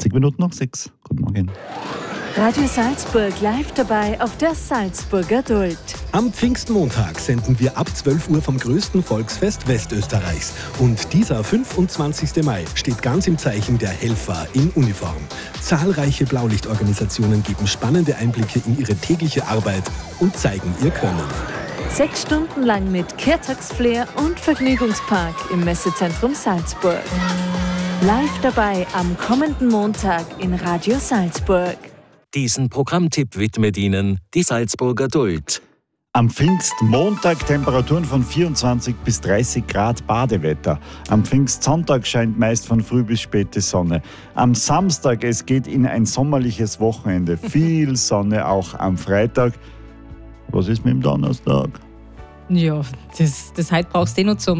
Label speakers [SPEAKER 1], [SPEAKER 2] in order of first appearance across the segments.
[SPEAKER 1] 20 Minuten nach 6. Guten Morgen.
[SPEAKER 2] Radio Salzburg live dabei auf der Salzburger Duld.
[SPEAKER 3] Am Pfingstmontag senden wir ab 12 Uhr vom größten Volksfest Westösterreichs. Und dieser 25. Mai steht ganz im Zeichen der Helfer in Uniform. Zahlreiche Blaulichtorganisationen geben spannende Einblicke in ihre tägliche Arbeit und zeigen ihr Können.
[SPEAKER 2] 6 Stunden lang mit Kehrtagsflair und Vergnügungspark im Messezentrum Salzburg. Live dabei am kommenden Montag in Radio Salzburg.
[SPEAKER 4] Diesen Programmtipp widmet Ihnen die Salzburger Duld.
[SPEAKER 1] Am Pfingstmontag Temperaturen von 24 bis 30 Grad Badewetter. Am Pfingstsonntag scheint meist von früh bis späte Sonne. Am Samstag, es geht in ein sommerliches Wochenende. Viel Sonne auch am Freitag. Was ist mit dem Donnerstag?
[SPEAKER 5] Ja, das heute brauchst du noch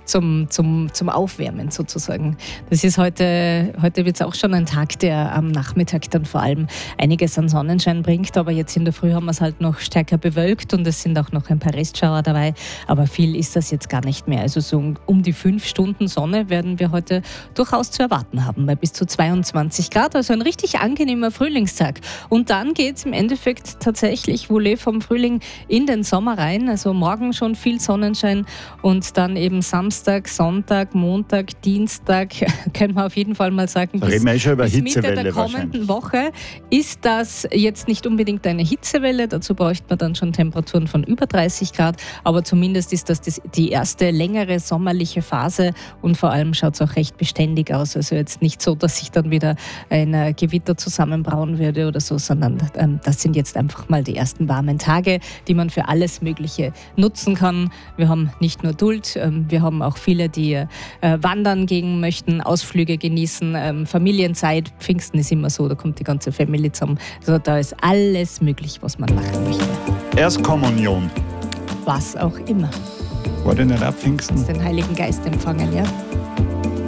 [SPEAKER 5] zum Aufwärmen sozusagen. Das ist heute wird es auch schon ein Tag, der am Nachmittag dann vor allem einiges an Sonnenschein bringt, aber jetzt in der Früh haben wir es halt noch stärker bewölkt und es sind auch noch ein paar Restschauer dabei, aber viel ist das jetzt gar nicht mehr. Also so um die 5 Stunden Sonne werden wir heute durchaus zu erwarten haben, bei bis zu 22 Grad, also ein richtig angenehmer Frühlingstag. Und dann geht es im Endeffekt tatsächlich wohl vom Frühling in den Sommer rein, also morgen schon viel Sonnenschein und dann eben Samstag, Sonntag, Montag, Dienstag, können wir auf jeden Fall mal sagen, bis Mitte der kommenden Woche ist das jetzt nicht unbedingt eine Hitzewelle, dazu bräuchte man dann schon Temperaturen von über 30 Grad, aber zumindest ist das die erste längere sommerliche Phase und vor allem schaut es auch recht beständig aus, also jetzt nicht so, dass sich dann wieder ein Gewitter zusammenbrauen würde oder so, sondern das sind jetzt einfach mal die ersten warmen Tage, die man für alles Mögliche nutzen kann. Wir haben nicht nur Duld, wir haben auch viele, die wandern gehen möchten, Ausflüge genießen, Familienzeit. Pfingsten ist immer so, da kommt die ganze Familie zusammen. Also da ist alles möglich, was man machen möchte.
[SPEAKER 1] Erstkommunion.
[SPEAKER 5] Was auch immer.
[SPEAKER 1] War denn nicht ab Pfingsten?
[SPEAKER 5] Den Heiligen Geist empfangen, ja.